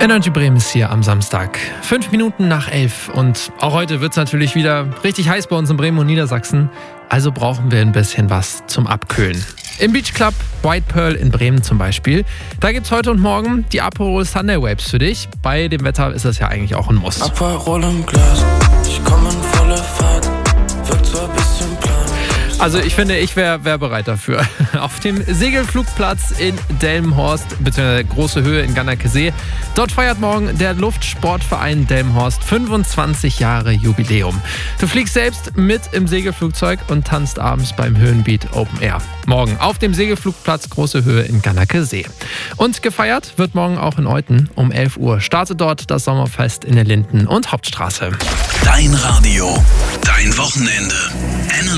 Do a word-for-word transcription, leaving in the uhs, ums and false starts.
Energy Bremen ist hier am Samstag. Fünf Minuten nach elf. Und auch heute wird es natürlich wieder richtig heiß bei uns in Bremen und Niedersachsen. Also brauchen wir ein bisschen was zum Abkühlen. Im Beach Club White Pearl in Bremen zum Beispiel. Da gibt's heute und morgen die Aperol Sunday Vapes für dich. Bei dem Wetter ist das ja eigentlich auch ein Muss. Aperol im Glas, ich komm in volle Fahrt, wirkt so ein bisschen plan. Also ich finde, ich wäre wär bereit dafür. Auf dem Segelflugplatz in Delmenhorst, beziehungsweise große Höhe in Gannakesee. Dort feiert morgen der Luftsportverein Delmenhorst fünfundzwanzig Jahre Jubiläum. Du fliegst selbst mit im Segelflugzeug und tanzt abends beim Höhenbeat Open Air. Morgen auf dem Segelflugplatz große Höhe in Gannakesee. Und gefeiert wird morgen auch in Euthen um elf Uhr. Startet dort das Sommerfest in der Linden- und Hauptstraße. Dein Radio, dein Wochenende.